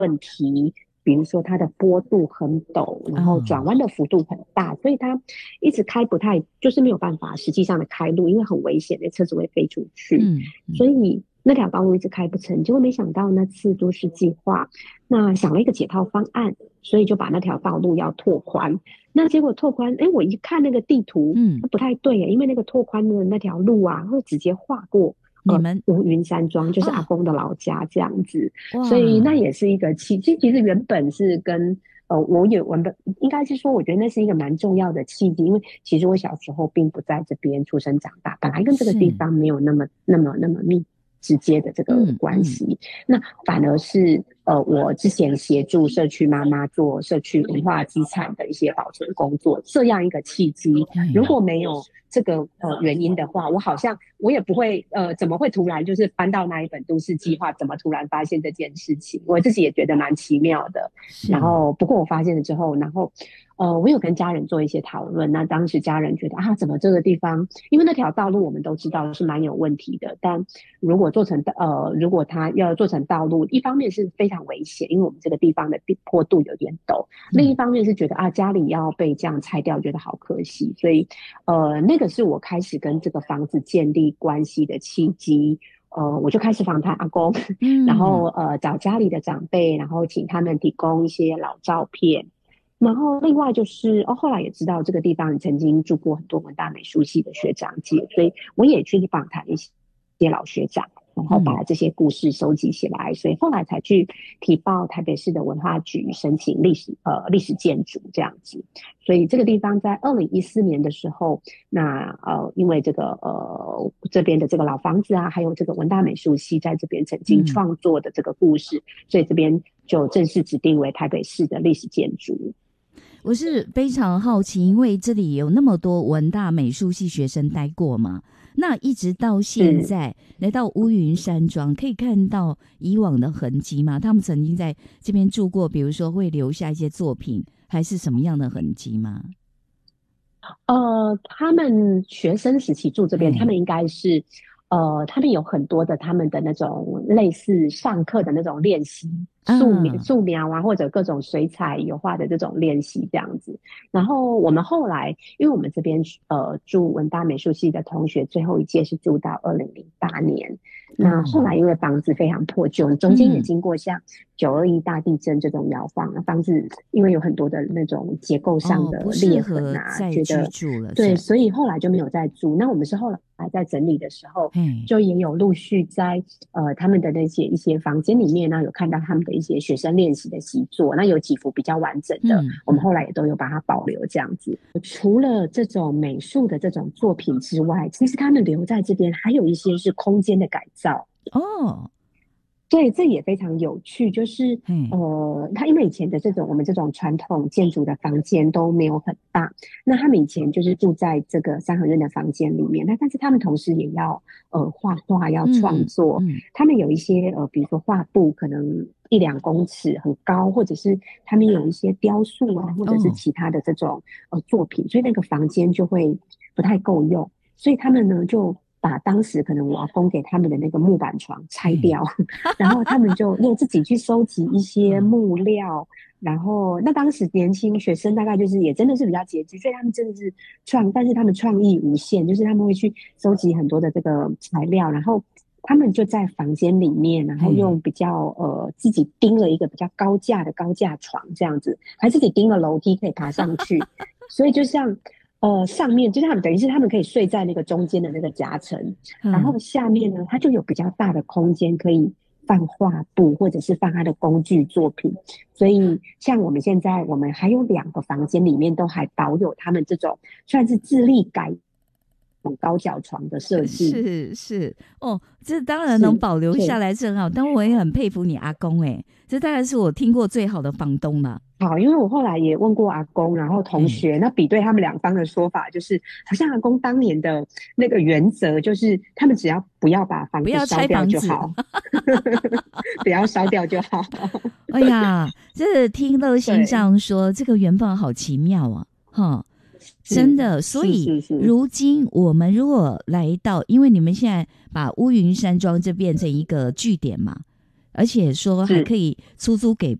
问题，比如说它的坡度很陡，然后转弯的幅度很大，所以它一直开不太，就是没有办法实际上的开路，因为很危险，那车子会飞出去，所以那条道路一直开不成。结果没想到那次都市计划，那想了一个解套方案，所以就把那条道路要拓宽。那结果拓宽，我一看那个地图，不太对耶，因为那个拓宽的那条路啊，会直接划过你们乌云山庄，就是阿公的老家这样子，所以那哇， 也是一个契机。其实原本是跟我应该是说，我觉得那是一个蛮重要的契机，因为其实我小时候并不在这边出生长大，本来跟这个地是方没有那么直接的这个关系，那反而是我之前协助社区妈妈做社区文化资产的一些保存工作，这样一个契机，如果没有这个原因的话，我好像我也不会怎么会突然就是翻到那一本都市计划，怎么突然发现这件事情，我自己也觉得蛮奇妙的。然后不过我发现了之后，然后我有跟家人做一些讨论，那当时家人觉得啊，怎么这个地方，因为那条道路我们都知道是蛮有问题的，但如果它要做成道路，一方面是非常危险，因为我们这个地方的坡度有点陡，另一方面是觉得啊，家里要被这样拆掉，觉得好可惜，所以那个是我开始跟这个房子建立关系的契机。我就开始访谈阿公，然后找家里的长辈，然后请他们提供一些老照片。然后另外就是后来也知道这个地方曾经住过很多文大美术系的学长姐，所以我也去访谈一些老学长，然后把这些故事收集起来，所以后来才去提报台北市的文化局申请历史建筑这样子。所以这个地方在2014年的时候，那因为这个这边的这个老房子啊，还有这个文大美术系在这边曾经创作的这个故事，所以这边就正式指定为台北市的历史建筑。 我是非常好奇，因为这里有那么多文大美术系学生待过嘛，那一直到现在来到乌云山庄，可以看到以往的痕迹吗？他们曾经在这边住过，比如说会留下一些作品，还是什么样的痕迹吗？ 他们学生时期住这边，他们应该是他们有很多的他们的那种类似上课的那种练习，素描啊，或者各种水彩油画的这种练习这样子。然后我们后来，因为我们这边住文大美术系的同学，最后一届是住到2008年。那后来因为房子非常破旧，中间也经过像921大地震这种摇晃，房子因为有很多的那种结构上的裂痕啊，觉得对，所以后来就没有再住。那我们是后来在整理的时候，就也有陆续在他们的那些一些房间里面呢，有看到他们的一些学生练习的习作，那有几幅比较完整的，我们后来也都有把它保留这样子。除了这种美术的这种作品之外，其实他们留在这边还有一些是空间的改造哦。 对，这也非常有趣，就是他因为以前的我们这种传统建筑的房间都没有很大，那他们以前就是住在这个三合院的房间里面，但是他们同时也要画画，要创作，他们有一些比如说画布可能1-2公尺很高，或者是他们有一些雕塑啊，或者是其他的这种作品，所以那个房间就会不太够用，所以他们呢就把当时可能我阿公给他们的那个木板床拆掉，然后他们就又自己去收集一些木料，然后那当时年轻学生大概就是也真的是比较拮据，所以他们真的是但是他们创意无限，就是他们会去收集很多的这个材料，然后他们就在房间里面，然后用比较自己钉了一个比较高架的高架床这样子，还自己钉了楼梯可以爬上去，所以就像上面就是他们等于是他们可以睡在那个中间的那个夹层，然后下面呢，它就有比较大的空间可以放画布或者是放他的工具作品。所以像我们现在，我们还有2个房间里面都还保有他们这种算是自力改高脚床的设计。 是哦，这当然能保留下来是很好，但我也很佩服你阿公这当然是我听过最好的房东嘛。 好，因为我后来也问过阿公，然后同学，那比对他们两方的说法，就是好像阿公当年的那个原则，就是他们只要不要把房子烧掉就好，不要烧掉就好。 哎呀，这听乐心上说，这个缘分好奇妙啊，哈。真的，所以如今我们如果来到，因为你们现在把乌云山庄这变成一个据点嘛， 而且说还可以出租给